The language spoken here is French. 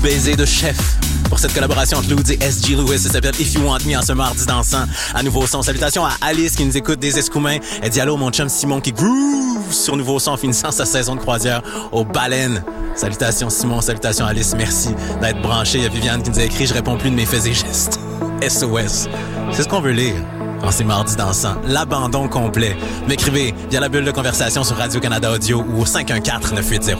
baiser de chef pour cette collaboration entre Ludes et S.G. Lewis. Ça s'appelle If You Want Me en ce mardi dansant. À Nouveau Son. Salutations à Alice qui nous écoute des Escoumins. Elle dit allô mon chum Simon qui groove sur Nouveau Son en finissant sa saison de croisière aux baleines. Salutations Simon, salutations Alice. Merci d'être branché. Il y a Viviane qui nous a écrit « Je réponds plus de mes faits et gestes. » SOS. C'est ce qu'on veut lire en ces mardis dansants. L'abandon complet. M'écrivez via la bulle de conversation sur Radio-Canada Audio ou au 514-980